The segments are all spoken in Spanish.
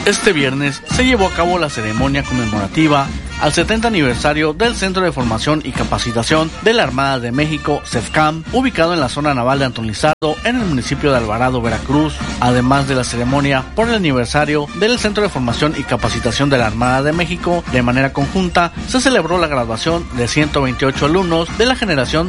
Este viernes se llevó a cabo la ceremonia conmemorativa al 70 aniversario del Centro de Formación y Capacitación de la Armada de México, CEFCAM, ubicado en la zona naval de Antón Lizardo, en el municipio de Alvarado, Veracruz. Además de la ceremonia por el aniversario del Centro de Formación y Capacitación de la Armada de México, de manera conjunta se celebró la graduación de 128 alumnos de la generación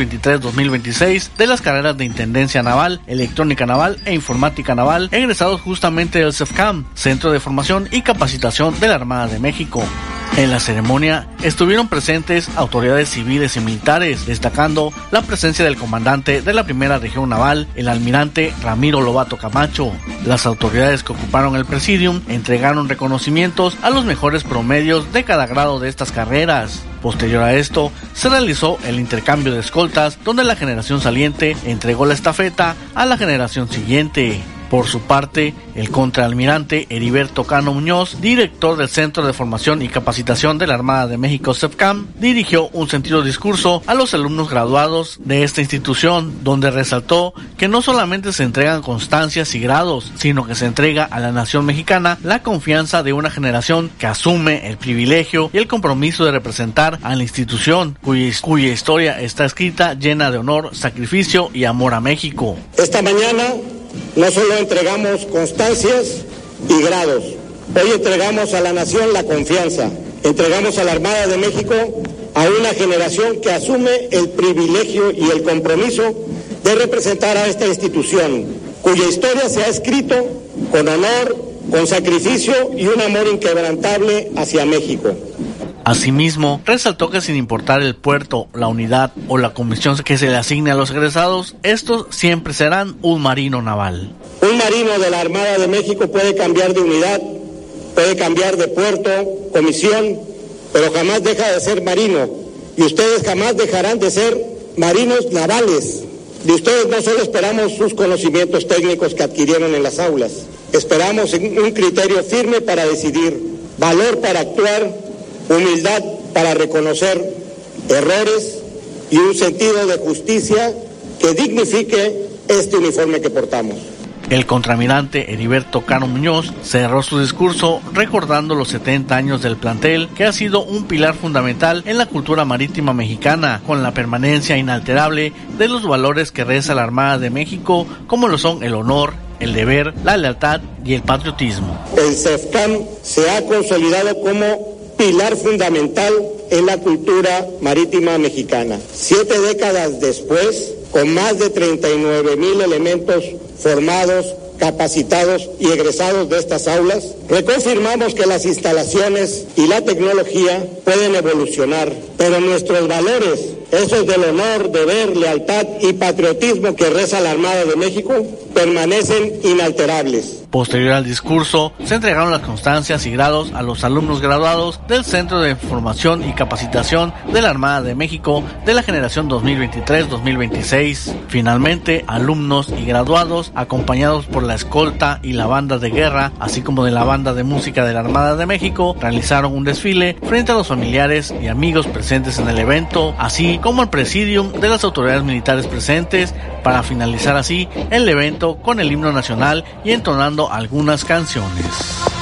2023-2026 de las carreras de Intendencia Naval, Electrónica Naval e Informática Naval, egresados justamente del CEFCAM, Centro de Formación y Capacitación de la Armada de México. En la ceremonia estuvieron presentes autoridades civiles y militares, destacando la presencia del comandante de la Primera Región Naval, el almirante Ramiro Lobato Camacho. Las autoridades que ocuparon el presidium entregaron reconocimientos a los mejores promedios de cada grado de estas carreras. Posterior a esto, se realizó el intercambio de escoltas, donde la generación saliente entregó la estafeta a la generación siguiente. Por su parte, el contraalmirante Heriberto Cano Muñoz, director del Centro de Formación y Capacitación de la Armada de México, CEFCAM, dirigió un sentido discurso a los alumnos graduados de esta institución, donde resaltó que no solamente se entregan constancias y grados, sino que se entrega a la nación mexicana la confianza de una generación que asume el privilegio y el compromiso de representar a la institución, cuya historia está escrita llena de honor, sacrificio y amor a México. Esta mañana no solo entregamos constancias y grados, hoy entregamos a la nación la confianza, entregamos a la Armada de México a una generación que asume el privilegio y el compromiso de representar a esta institución, cuya historia se ha escrito con honor, con sacrificio y un amor inquebrantable hacia México. Asimismo, resaltó que sin importar el puerto, la unidad o la comisión que se le asigne a los egresados, estos siempre serán un marino naval. Un marino de la Armada de México puede cambiar de unidad, puede cambiar de puerto, comisión, pero jamás deja de ser marino. Y ustedes jamás dejarán de ser marinos navales. De ustedes no solo esperamos sus conocimientos técnicos que adquirieron en las aulas, esperamos un criterio firme para decidir, valor para actuar, humildad para reconocer errores y un sentido de justicia que dignifique este uniforme que portamos. El contraalmirante Heriberto Cano Muñoz cerró su discurso recordando los 70 años del plantel, que ha sido un pilar fundamental en la cultura marítima mexicana, con la permanencia inalterable de los valores que reza la Armada de México, como lo son el honor, el deber, la lealtad y el patriotismo. El CEFCAM se ha consolidado como pilar fundamental en la cultura marítima mexicana. 7 décadas después, con más de 39,000 elementos formados, capacitados y egresados de estas aulas, reconfirmamos que las instalaciones y la tecnología pueden evolucionar, pero nuestros valores, esos del honor, deber, lealtad y patriotismo que reza la Armada de México, permanecen inalterables. Posterior al discurso, se entregaron las constancias y grados a los alumnos graduados del Centro de Formación y Capacitación de la Armada de México de la generación 2023-2026. Finalmente, alumnos y graduados, acompañados por la escolta y la banda de guerra, así como de la banda de música de la Armada de México, realizaron un desfile frente a los familiares y amigos presentes en el evento, así como el presidium de las autoridades militares presentes, para finalizar así el evento con el himno nacional y entonando algunas canciones.